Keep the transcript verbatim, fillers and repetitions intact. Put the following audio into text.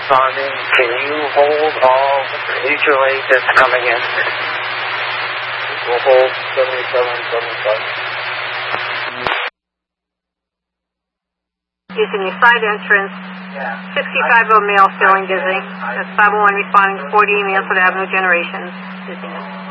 Responding, can you hold all mutual aid that's coming in? We'll hold seventy-seven seventy-five. Using your side entrance, yeah. sixty-five oh male, feeling dizzy. That's five oh one responding to forty emails for the Avenue Generation. Dizziness.